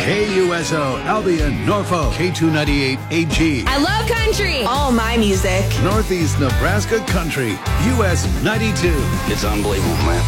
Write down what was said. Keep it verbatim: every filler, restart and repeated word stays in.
K U S O, Albion, Norfolk, K two ninety-eight A G. I love country. All my music. Northeast Nebraska Country, U S ninety-two. It's unbelievable, man.